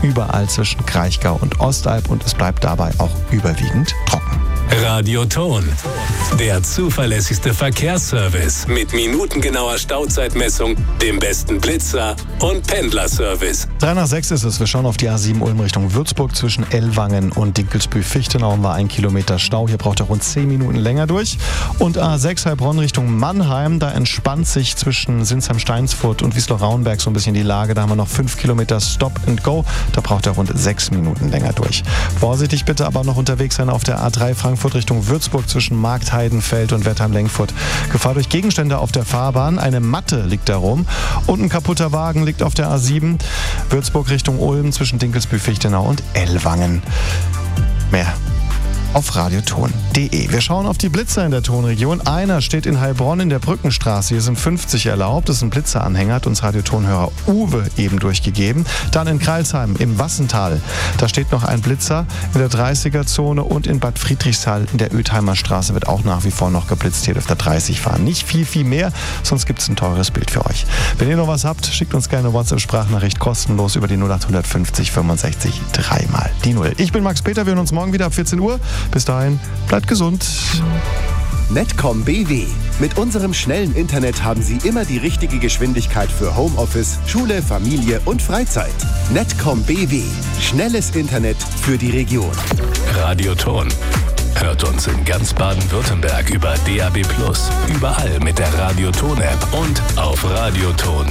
überall zwischen Kraichgau und Ostalb und es bleibt dabei auch überwiegend trocken. Radioton, der zuverlässigste Verkehrsservice mit minutengenauer Stauzeitmessung, dem besten Blitzer und Pendlerservice. 3:06 ist es. Wir schauen auf die A7 Ulm Richtung Würzburg. Zwischen Ellwangen und Dinkelsbühl-Fichtenau war 1 Kilometer Stau. Hier braucht er rund 10 Minuten länger durch. Und A6 Heilbronn Richtung Mannheim. Da entspannt sich zwischen Sinsheim-Steinsfurt und Wiesloch-Rauenberg so ein bisschen die Lage. Da haben wir noch 5 Kilometer Stop and Go. Da braucht er rund 6 Minuten länger durch. Vorsichtig bitte aber noch unterwegs sein auf der A3 Frankfurt Richtung Würzburg zwischen Marktheidenfeld und Wertheim-Lengfurt. Gefahr durch Gegenstände auf der Fahrbahn. Eine Matte liegt da rum. Und ein kaputter Wagen liegt auf der A7. Würzburg Richtung Ulm zwischen Dinkelsbühl-Fichtenau und Ellwangen. Mehr auf radioton.de. Wir schauen auf die Blitzer in der Tonregion. Einer steht in Heilbronn in der Brückenstraße. Hier sind 50 erlaubt. Das ist ein Blitzeranhänger, hat uns Radiotonhörer Uwe eben durchgegeben. Dann in Kreilsheim im Wassental. Da steht noch ein Blitzer in der 30er-Zone und in Bad Friedrichshall in der Oethheimer Straße wird auch nach wie vor noch geblitzt. Hier dürft ihr 30 fahren. Nicht viel mehr, sonst gibt es ein teures Bild für euch. Wenn ihr noch was habt, schickt uns gerne eine WhatsApp-Sprachnachricht kostenlos über die 0850 65 3 mal die 0. Ich bin Max Peter, wir hören uns morgen wieder ab 14 Uhr. Bis dahin, bleibt gesund. Netcom BW. Mit unserem schnellen Internet haben Sie immer die richtige Geschwindigkeit für Homeoffice, Schule, Familie und Freizeit. Netcom BW. Schnelles Internet für die Region. Radioton. Hört uns in ganz Baden-Württemberg über DAB+, überall mit der Radioton-App und auf radioton.de.